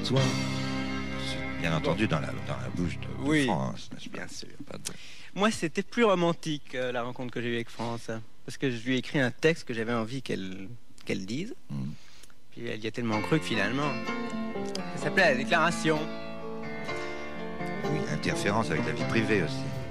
toi. C'est bien entendu dans la bouche de Oui, France, n'est-ce pas? bien sûr. Pas de- Moi, c'était plus romantique, la rencontre que j'ai eue avec France. Parce que je lui ai écrit un texte que j'avais envie qu'elle dise. Mhm. Puis elle y a tellement cru que finalement, ça s'appelait la déclaration. Oui, interférence avec la vie privée aussi.